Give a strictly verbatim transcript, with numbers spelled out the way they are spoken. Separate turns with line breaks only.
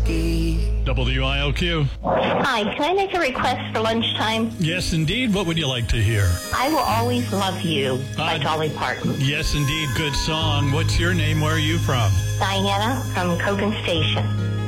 ski.
W I L Q.
Hi, can I make a request for lunchtime?
Yes, indeed. What would you like to hear?
I Will Always Love You by
Uh,
Dolly Parton.
Yes, indeed. Good song. What's your name? Where are you from?
Diana from Cogan Station.